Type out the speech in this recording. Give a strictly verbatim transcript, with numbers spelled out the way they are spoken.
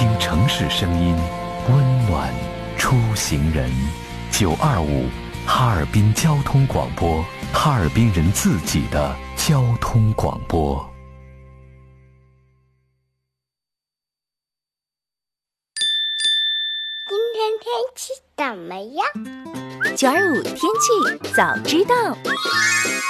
听城市声音，温暖出行人。九二五哈尔滨交通广播，哈尔滨人自己的交通广播。 今天天气怎么样？ 九二五天气早知道。